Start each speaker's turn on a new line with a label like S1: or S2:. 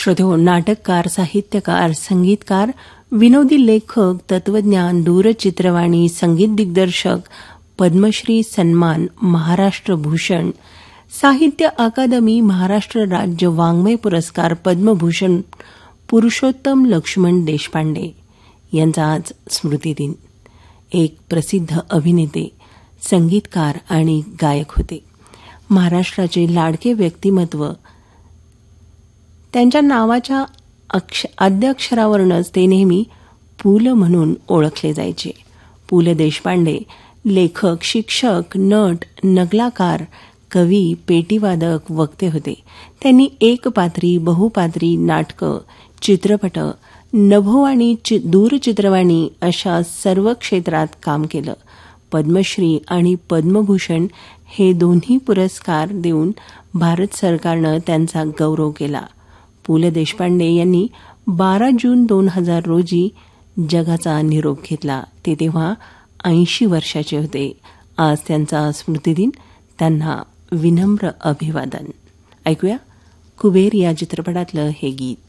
S1: श्रोतेहो, नाटककार, साहित्यकार, संगीतकार, विनोदी लेखक, तत्वज्ञान, दूरचित्रवाणी, संगीत दिग्दर्शक, पद्मश्री सन्मान, महाराष्ट्र भूषण, साहित्य अकादमी, महाराष्ट्र राज्य वाङ्मय पुरस्कार, पद्मभूषण पुरुषोत्तम लक्ष्मण देशपांडे यांचा आज स्मृतिदिन. एक प्रसिद्ध अभिनेते, संगीतकार आणि गायक होते. महाराष्ट्राचे लाडके व्यक्तिमत्व. त्यांच्या नावाच्या आद्य अक्षरावरूनच ते नेहमी पुल म्हणून ओळखले जायचे. पु ल देशपांडे लेखक, शिक्षक, नट, नगलाकार, कवी, पेटीवादक, वक्ते होते. त्यांनी एकपात्री, बहुपात्री नाटकं, चित्रपट, नभोवाणी, दूरचित्रवाणी अशा सर्व क्षेत्रात काम केलं. पद्मश्री आणि पद्मभूषण हे दोन्ही पुरस्कार देऊन भारत सरकारनं त्यांचा गौरव केला. पु ल देशपांडे यांनी 12 जून 2000 रोजी जगाचा निरोप घेतला. ते तेव्हा 80 वर्षाचे होते. आज त्यांचा स्मृतिदिन. त्यांना विनम्र अभिवादन. ऐकूया कुबेर या चित्रपटातलं हे गीत.